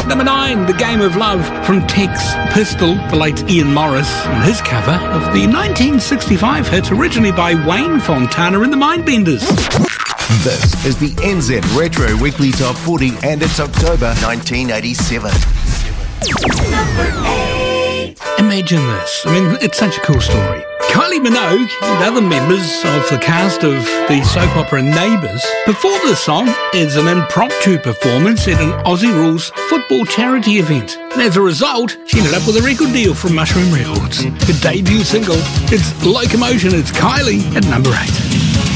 Number 9, The Game of Love from Tex Pistol, the late Ian Morris, and his cover of the 1965 hit originally by Wayne Fontana and the Mindbenders. This is the NZ Retro Weekly Top 40 and it's October 1987. Imagine this. I mean, it's such a cool story. Kylie Minogue and other members of the cast of the soap opera Neighbours performed this song as an impromptu performance at an Aussie Rules football charity event. And as a result, she ended up with a record deal from Mushroom Records. Her debut single, it's Locomotion, it's Kylie at number 8.